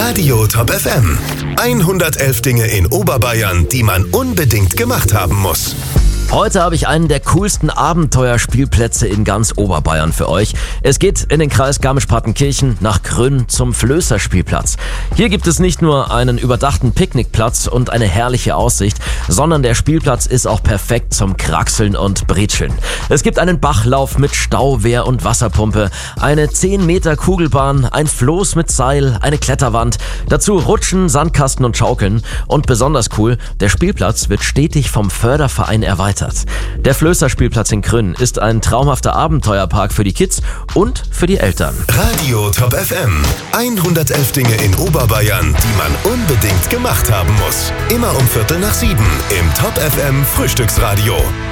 Radio Top FM. 111 Dinge in Oberbayern, die man unbedingt gemacht haben muss. Heute habe ich einen der coolsten Abenteuerspielplätze in ganz Oberbayern für euch. Es geht in den Kreis Garmisch-Partenkirchen nach Grün zum Flößerspielplatz. Hier gibt es nicht nur einen überdachten Picknickplatz und eine herrliche Aussicht, sondern der Spielplatz ist auch perfekt zum Kraxeln und Brezeln. Es gibt einen Bachlauf mit Stauwehr und Wasserpumpe, eine 10 Meter Kugelbahn, ein Floß mit Seil, eine Kletterwand, dazu Rutschen, Sandkasten und Schaukeln. Und besonders cool, der Spielplatz wird stetig vom Förderverein erweitert. Der Flößerspielplatz in Grün ist ein traumhafter Abenteuerpark für die Kids und für die Eltern. Radio Top FM. 111 Dinge in Oberbayern, die man unbedingt gemacht haben muss. Immer um 6:45 im Top FM Frühstücksradio.